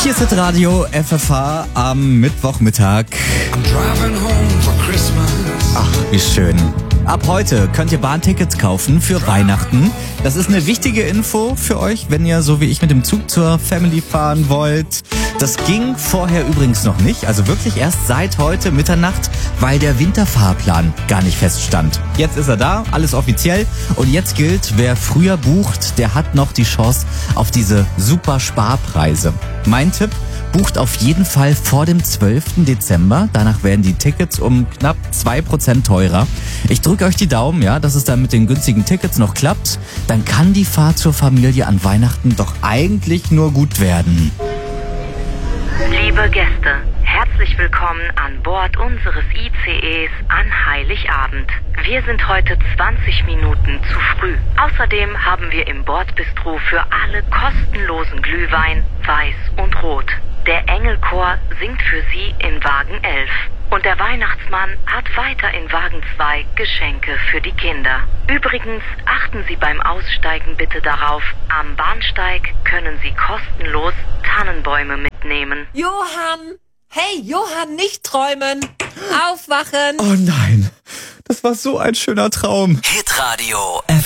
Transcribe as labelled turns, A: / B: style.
A: Hier ist das Radio FFH am Mittwochmittag. Ach, wie schön. Ab heute könnt ihr Bahntickets kaufen für Weihnachten. Das ist eine wichtige Info für euch, wenn ihr so wie ich mit dem Zug zur Family fahren wollt. Das ging vorher übrigens noch nicht, also wirklich erst seit heute Mitternacht, weil der Winterfahrplan gar nicht feststand. Jetzt ist er da, alles offiziell, und jetzt gilt, wer früher bucht, der hat noch die Chance auf diese super Sparpreise. Mein Tipp: bucht auf jeden Fall vor dem 12. Dezember. Danach werden die Tickets um knapp 2% teurer. Ich drücke euch die Daumen, ja, dass es dann mit den günstigen Tickets noch klappt. Dann kann die Fahrt zur Familie an Weihnachten doch eigentlich nur gut werden.
B: Liebe Gäste, herzlich willkommen an Bord unseres ICEs an Heiligabend. Wir sind heute 20 Minuten zu früh. Außerdem haben wir im Bordbistro für alle kostenlosen Glühwein, weiß und rot. Der Engelchor singt für Sie in Wagen 11. Und der Weihnachtsmann hat weiter in Wagen 2 Geschenke für die Kinder. Übrigens achten Sie beim Aussteigen bitte darauf, am Bahnsteig können Sie kostenlos Tannenbäume mitnehmen.
C: Johann! Hey, Johann, nicht träumen! Aufwachen!
A: Oh nein, das war so ein schöner Traum.
D: Hitradio